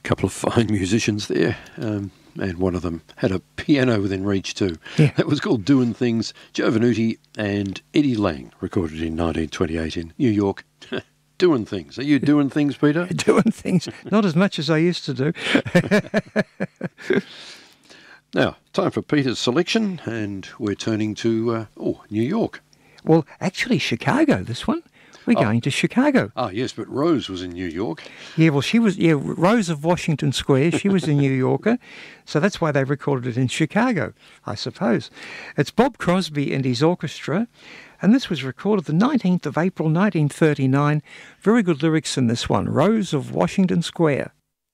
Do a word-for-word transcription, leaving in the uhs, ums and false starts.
couple of fine musicians there, um, and one of them had a piano within reach too. Yeah. That was called Doin' Things. Joe Venuti and Eddie Lang, recorded in nineteen twenty-eight in New York. Doing things. Are you doing things, Peter? Doing things, not as much as I used to do. Now, time for Peter's selection, and we're turning to, uh, oh, New York. Well, actually, Chicago, this one. We're Oh. going to Chicago. Ah, yes, but Rose was in New York. Yeah, well, she was, yeah, Rose of Washington Square. She was a New Yorker. So that's why they recorded it in Chicago, I suppose. It's Bob Crosby and his orchestra. And this was recorded the nineteenth of April, nineteen thirty-nine. Very good lyrics in this one. Rose of Washington Square.